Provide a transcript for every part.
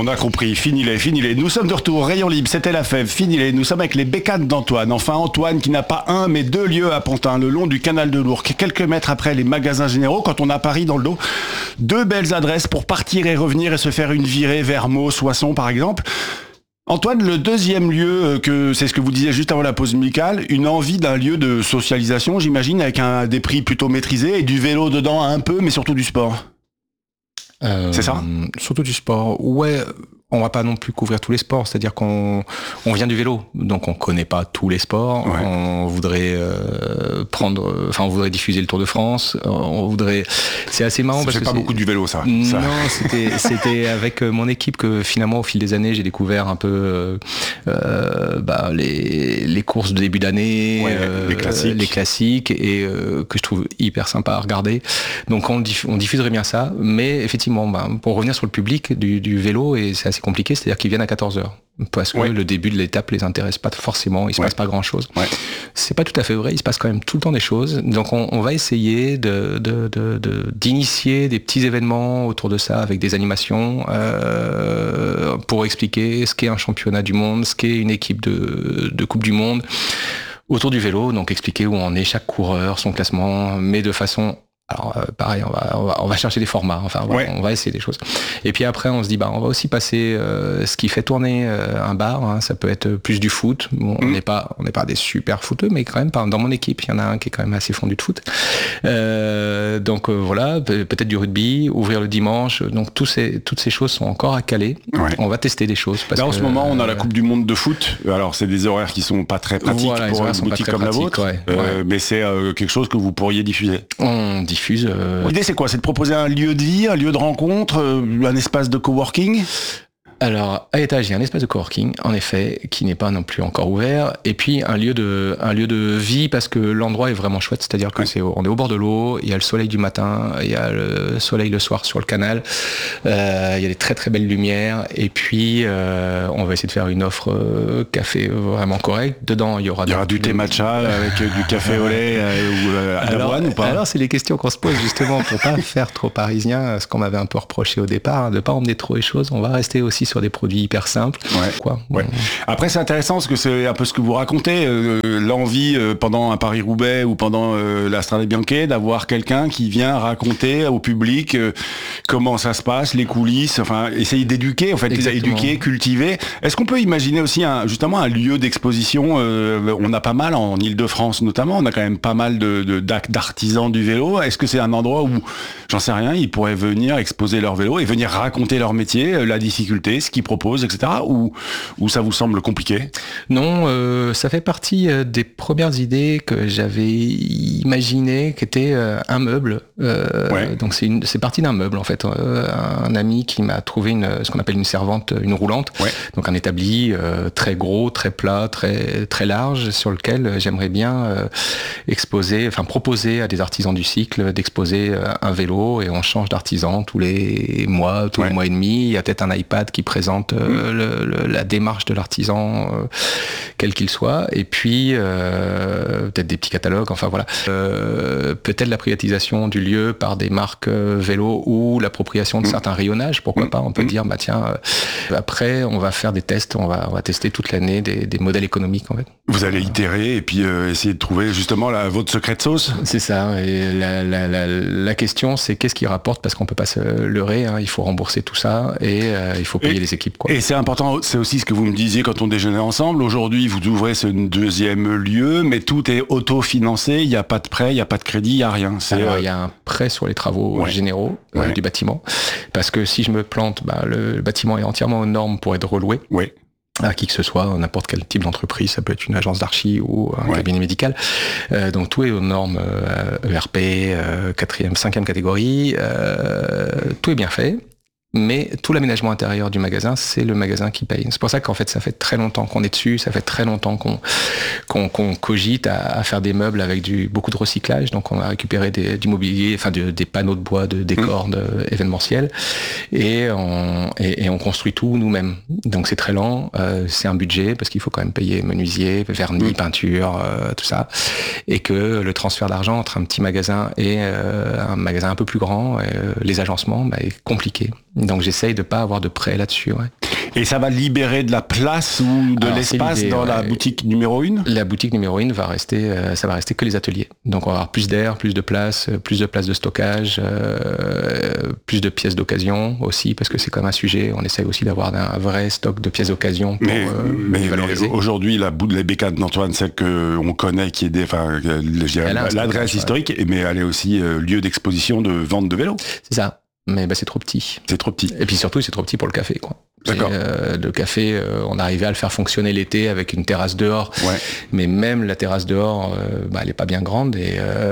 a compris. Fini-les. Nous sommes de retour. Rayon Libre, c'était la fève. Fini-les. Nous sommes avec les bécanes d'Antoine. Enfin, Antoine qui n'a pas un, mais 2 lieux à Pantin, le long du canal de l'Ourcq. Quelques mètres après les magasins généraux, quand on a Paris dans le dos. 2 belles adresses pour partir et revenir et se faire une virée vers Meaux, Soissons, par exemple. Antoine, le deuxième lieu, c'est ce que vous disiez juste avant la pause musicale, une envie d'un lieu de socialisation, j'imagine, avec des prix plutôt maîtrisés et du vélo dedans un peu, mais surtout du sport. C'est ça ? Surtout du sport. Ouais, on va pas non plus couvrir tous les sports, c'est-à-dire qu'on vient du vélo, donc on connaît pas tous les sports. Ouais. On voudrait on voudrait diffuser le Tour de France. C'est assez marrant parce que pas beaucoup du vélo, ça. Non, c'était avec mon équipe que finalement au fil des années j'ai découvert un peu les courses de début d'année, les classiques et que je trouve hyper sympa à regarder. Donc on diffuserait bien ça, mais effectivement, pour revenir sur le public du vélo, et c'est assez compliqué, c'est-à-dire qu'ils viennent à 14h. Parce que le début de l'étape les intéresse pas forcément, il se passe pas grand-chose. Ouais. C'est pas tout à fait vrai, il se passe quand même tout le temps des choses. Donc on va essayer d'initier des petits événements autour de ça avec des animations pour expliquer ce qu'est un championnat du monde, ce qu'est une équipe de Coupe du Monde autour du vélo. Donc expliquer où en est chaque coureur, son classement, mais de façon... Alors pareil, on va chercher des formats, on va essayer des choses. Et puis après on se dit on va aussi passer ce qui fait tourner un bar, hein, ça peut être plus du foot. Bon, on n'est pas des super footeux, mais quand même dans mon équipe, il y en a un qui est quand même assez fondu de foot. Donc voilà, peut-être du rugby, ouvrir le dimanche. Donc toutes ces choses sont encore à caler. Ouais. On va tester des choses. Là en ce moment, on a la Coupe du Monde de foot. Alors c'est des horaires qui sont pas très pratiques pour une boutique comme la vôtre, mais c'est quelque chose que vous pourriez diffuser. On diffuse. L'idée c'est quoi ? C'est de proposer un lieu de vie, un lieu de rencontre, un espace de coworking ? Alors, à l'étage, il y a un espace de coworking, en effet, qui n'est pas non plus encore ouvert, et puis un lieu de vie, parce que l'endroit est vraiment chouette, c'est-à-dire que on est au bord de l'eau, il y a le soleil du matin, il y a le soleil le soir sur le canal, il y a des très très belles lumières, et puis on va essayer de faire une offre café vraiment correcte. Dedans, il y aura du thé matcha avec du café au lait ou à l'avoine ou pas ? Alors, c'est les questions qu'on se pose justement pour pas faire trop parisien, ce qu'on m'avait un peu reproché au départ, de pas emmener trop les choses. On va rester aussi sur des produits hyper simples. Ouais. Après, c'est intéressant parce que c'est un peu ce que vous racontez, l'envie pendant un Paris-Roubaix ou pendant la Strade Bianche d'avoir quelqu'un qui vient raconter au public comment ça se passe, les coulisses, essayer d'éduquer, éduquer, cultiver. Est-ce qu'on peut imaginer aussi justement un lieu d'exposition ? On a pas mal en Ile-de-France notamment, on a quand même pas mal d'artisans du vélo. Est-ce que c'est un endroit où, j'en sais rien, ils pourraient venir exposer leur vélo et venir raconter leur métier, la difficulté, ce qu'ils proposent, etc. ou ça vous semble compliqué ? Non, ça fait partie des premières idées que j'avais imaginées, qui était un meuble. Donc c'est parti d'un meuble en fait. Un ami qui m'a trouvé ce qu'on appelle une servante, une roulante. Ouais. Donc un établi très gros, très plat, très très large, sur lequel j'aimerais bien proposer à des artisans du cycle d'exposer un vélo, et on change d'artisan tous les mois et demi. Il y a peut-être un iPad qui présente la démarche de l'artisan, quel qu'il soit, et puis peut-être des petits catalogues, peut-être la privatisation du lieu par des marques vélo ou l'appropriation de certains rayonnages, pourquoi pas, on peut dire après on va faire des tests, on va tester toute l'année des modèles économiques en fait. Vous allez itérer et puis essayer de trouver justement votre secret de sauce. C'est ça, et la question c'est qu'est-ce qui rapporte, parce qu'on peut pas se leurrer, hein, il faut rembourser tout ça et il faut payer les équipes, quoi. Et c'est important, c'est aussi ce que vous me disiez quand on déjeunait ensemble. Aujourd'hui, vous ouvrez ce deuxième lieu, mais tout est autofinancé, il n'y a pas de prêt, il n'y a pas de crédit, il n'y a rien. Alors, il y a un prêt sur les travaux généraux du bâtiment, parce que si je me plante, le bâtiment est entièrement aux normes pour être reloué. Oui. À qui que ce soit, n'importe quel type d'entreprise, ça peut être une agence d'archi ou un cabinet médical. Donc tout est aux normes ERP, 4e, 5e catégorie, tout est bien fait. Mais tout l'aménagement intérieur du magasin, c'est le magasin qui paye. C'est pour ça qu'en fait, ça fait très longtemps qu'on est dessus, ça fait très longtemps qu'on cogite à faire des meubles avec beaucoup de recyclage. Donc on a récupéré du mobilier, des panneaux de bois, de décors événementiels, et on construit tout nous-mêmes. Donc c'est très lent, c'est un budget parce qu'il faut quand même payer menuisier, vernis, peinture, tout ça, et que le transfert d'argent entre un petit magasin et un magasin un peu plus grand, les agencements, est compliqué. Donc j'essaye de pas avoir de prêt là-dessus. Ouais. Et ça va libérer de la place ou de l'espace dans la boutique numéro 1 ? La boutique numéro 1 va rester, ça va rester que les ateliers. Donc on va avoir plus d'air, plus de place de stockage, plus de pièces d'occasion aussi, parce que c'est comme un sujet, on essaye aussi d'avoir un vrai stock de pièces d'occasion pour les valoriser. Mais aujourd'hui, les bécanes d'Antoine, celle qu'on connaît, qui est l'adresse historique, mais elle est aussi lieu d'exposition de vente de vélos. C'est ça. Mais c'est trop petit. C'est trop petit. Et puis surtout, c'est trop petit pour le café, quoi. D'accord. Le café, on arrivait à le faire fonctionner l'été avec une terrasse dehors. Ouais. Mais même la terrasse dehors, elle est pas bien grande et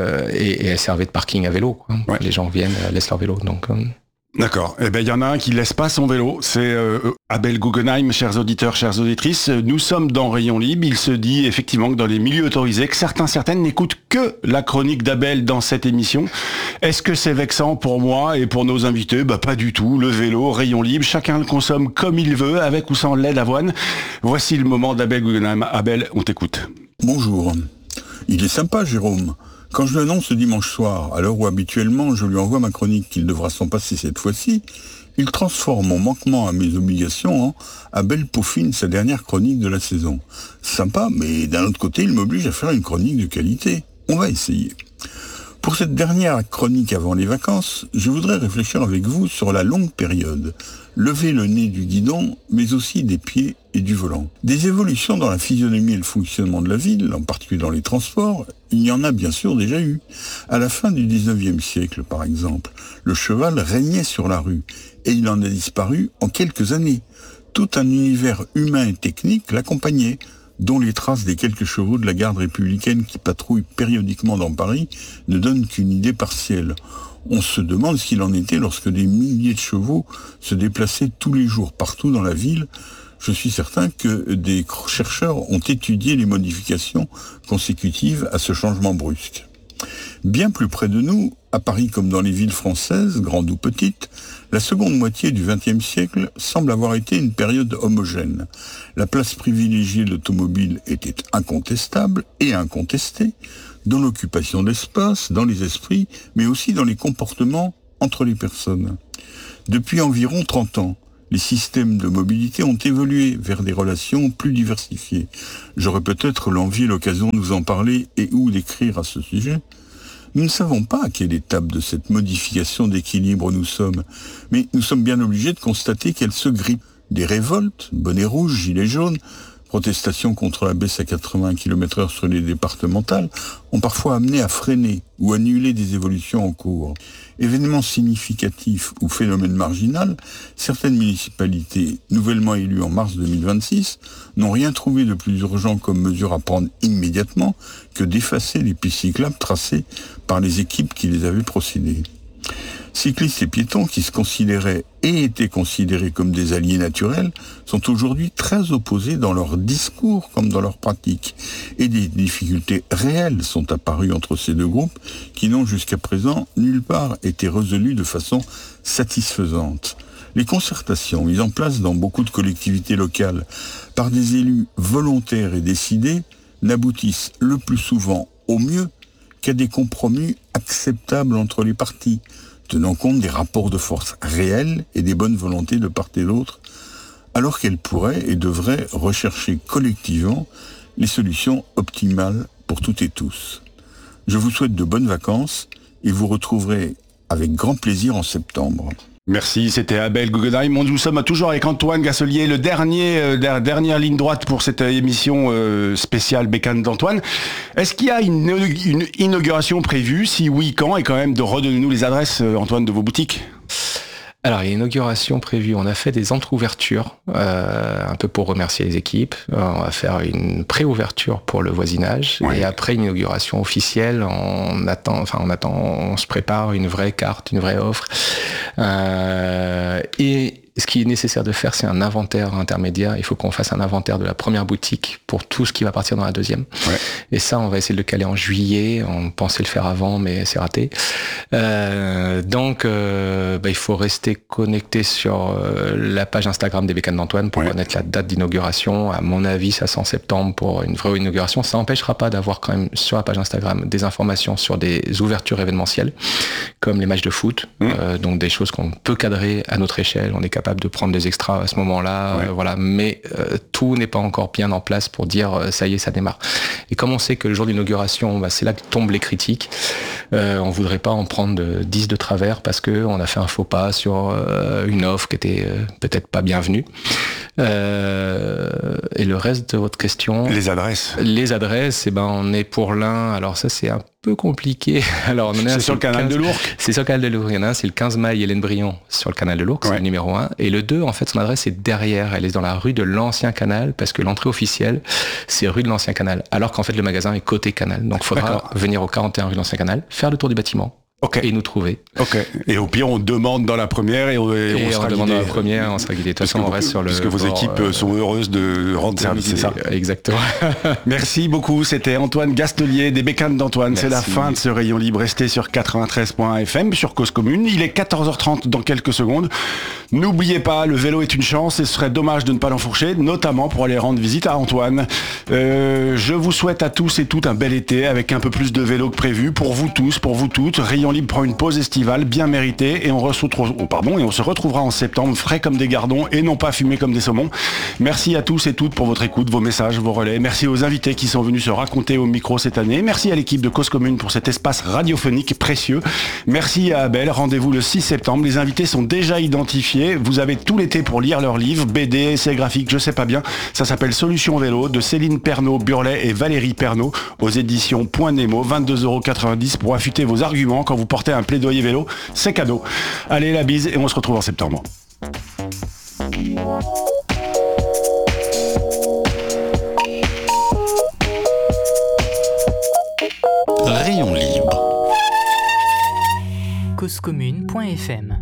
elle servait de parking à vélo, quoi. Ouais. Les gens viennent, laissent leur vélo. Donc, D'accord. Eh ben, il y en a un qui laisse pas son vélo. C'est Abel Guggenheim, chers auditeurs, chères auditrices. Nous sommes dans Rayon Libre. Il se dit effectivement que dans les milieux autorisés, que certaines n'écoutent que la chronique d'Abel dans cette émission. Est-ce que c'est vexant pour moi et pour nos invités ? Pas du tout. Le vélo, Rayon Libre, chacun le consomme comme il veut, avec ou sans lait d'avoine. Voici le moment d'Abel Guggenheim. Abel, on t'écoute. Bonjour. Il est sympa, Jérôme. Quand je l'annonce le dimanche soir, à l'heure où habituellement je lui envoie ma chronique qu'il devra s'en passer cette fois-ci, il transforme mon manquement à mes obligations en « Abel peaufine sa dernière chronique de la saison ». Sympa, mais d'un autre côté, il m'oblige à faire une chronique de qualité. On va essayer. Pour cette dernière chronique avant les vacances, je voudrais réfléchir avec vous sur la longue période. Lever le nez du guidon, mais aussi des pieds et du volant. Des évolutions dans la physionomie et le fonctionnement de la ville, en particulier dans les transports, il y en a bien sûr déjà eu. À la fin du 19e siècle, par exemple, le cheval régnait sur la rue, et il en a disparu en quelques années. Tout un univers humain et technique l'accompagnait, dont les traces des quelques chevaux de la garde républicaine qui patrouillent périodiquement dans Paris ne donnent qu'une idée partielle. On se demande ce qu'il en était lorsque des milliers de chevaux se déplaçaient tous les jours partout dans la ville. Je suis certain que des chercheurs ont étudié les modifications consécutives à ce changement brusque. Bien plus près de nous, à Paris comme dans les villes françaises, grandes ou petites, la seconde moitié du XXe siècle semble avoir été une période homogène. La place privilégiée de l'automobile était incontestable et incontestée, dans l'occupation d'espace, dans les esprits, mais aussi dans les comportements entre les personnes. Depuis environ 30 ans, les systèmes de mobilité ont évolué vers des relations plus diversifiées. J'aurais peut-être l'envie et l'occasion de vous en parler et ou d'écrire à ce sujet. Nous ne savons pas à quelle étape de cette modification d'équilibre nous sommes, mais nous sommes bien obligés de constater qu'elle se grippe. Des révoltes, bonnets rouges, gilets jaunes, protestations contre la baisse à 80 km/h sur les départementales, ont parfois amené à freiner ou annuler des évolutions en cours. Événements significatifs ou phénomènes marginal, certaines municipalités, nouvellement élues en mars 2026, n'ont rien trouvé de plus urgent comme mesure à prendre immédiatement que d'effacer les pistes cyclables tracées par les équipes qui les avaient procédées. Cyclistes et piétons qui se considéraient et étaient considérés comme des alliés naturels sont aujourd'hui très opposés dans leur discours comme dans leur pratique. Et des difficultés réelles sont apparues entre ces deux groupes qui n'ont jusqu'à présent nulle part été résolues de façon satisfaisante. Les concertations mises en place dans beaucoup de collectivités locales par des élus volontaires et décidés n'aboutissent le plus souvent au mieux qu'à des compromis acceptables entre les parties, tenant compte des rapports de force réels et des bonnes volontés de part et d'autre, alors qu'elles pourraient et devraient rechercher collectivement les solutions optimales pour toutes et tous. Je vous souhaite de bonnes vacances et vous retrouverez avec grand plaisir en septembre. Merci, c'était Abel Guggenheim. Nous sommes toujours avec Antoine Gasselier, le dernière ligne droite pour cette émission spéciale Bécane d'Antoine. Est-ce qu'il y a une inauguration prévue? Si oui, quand? Et quand même, de redonnez-nous les adresses, Antoine, de vos boutiques. Alors, il y a une inauguration prévue. On a fait des entre-ouvertures, un peu pour remercier les équipes. On va faire une pré-ouverture pour le voisinage. Ouais. Et après une inauguration officielle, on se prépare une vraie carte, une vraie offre. Et ce qui est nécessaire de faire, c'est un inventaire intermédiaire. Il faut qu'on fasse un inventaire de la première boutique pour tout ce qui va partir dans la deuxième. Ouais. Et ça, on va essayer de le caler en juillet. On pensait le faire avant, mais c'est raté. Donc, il faut rester connecté sur la page Instagram des Bécanes d'Antoine pour connaître la date d'inauguration. À mon avis, ça c'est en septembre pour une vraie inauguration. Ça n'empêchera pas d'avoir quand même sur la page Instagram des informations sur des ouvertures événementielles, comme les matchs de foot. Donc des choses qu'on peut cadrer à notre échelle. On est capable capable de prendre des extras à ce moment-là, voilà. Mais tout n'est pas encore bien en place pour dire ça y est, ça démarre. Et comme on sait que le jour d'inauguration, c'est là que tombent les critiques, on voudrait pas en prendre 10 de travers parce que on a fait un faux pas sur une offre qui était peut-être pas bienvenue. Et le reste de votre question... Les adresses. Les adresses, on est pour l'un, alors ça c'est un peu compliqué. Alors, c'est sur le canal de l'Ourcq. C'est sur le canal de l'Ourcq. Il y en a un, c'est le 15 mai Hélène Brion sur le canal de l'Ourcq, c'est le numéro 1. Et le 2, en fait, son adresse est derrière. Elle est dans la rue de l'Ancien Canal, parce que l'entrée officielle, c'est rue de l'Ancien Canal. Alors qu'en fait, le magasin est côté canal. Donc, il faudra venir au 41 rue de l'Ancien Canal, faire le tour du bâtiment. Et nous trouver. Et au pire, on demande dans la première et on sera demande guidé. Dans la première, on sera guidé. De toute façon, on reste sur le... Parce que vos équipes sont heureuses de rendre service, c'est ça? Exactement. Merci beaucoup. C'était Antoine Gastelier des Bécanes d'Antoine. Merci. C'est la fin de ce Rayon Libre. Restez sur 93.1 FM, sur Cause Commune. Il est 14h30 dans quelques secondes. N'oubliez pas, le vélo est une chance et ce serait dommage de ne pas l'enfourcher, notamment pour aller rendre visite à Antoine. Je vous souhaite à tous et toutes un bel été avec un peu plus de vélo que prévu. Pour vous tous, pour vous toutes. Rayon Libre prend une pause estivale bien méritée et on se retrouvera en septembre frais comme des gardons et non pas fumés comme des saumons. Merci à tous et toutes pour votre écoute, vos messages, vos relais. Merci aux invités qui sont venus se raconter au micro cette année. Merci à l'équipe de Cause Commune pour cet espace radiophonique précieux. Merci à Abel. Rendez-vous le 6 septembre. Les invités sont déjà identifiés. Vous avez tout l'été pour lire leurs livres, BD, essais graphiques, je sais pas bien. Ça s'appelle Solution Vélo de Céline Pernot-Burlet et Valérie Pernot aux éditions Point Nemo, 22,90€ pour affûter vos arguments quand vous portez un plaidoyer vélo. C'est cadeau. Allez, la bise et on se retrouve en septembre. Rayon libre. Causecommune.fm.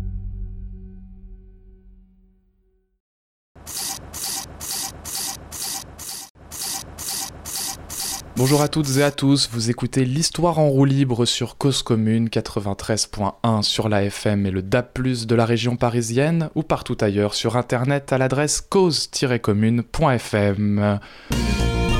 Bonjour à toutes et à tous, vous écoutez l'Histoire en roue libre sur Cause Commune 93.1 sur la FM et le DAB+, de la région parisienne ou partout ailleurs sur internet à l'adresse cause-commune.fm.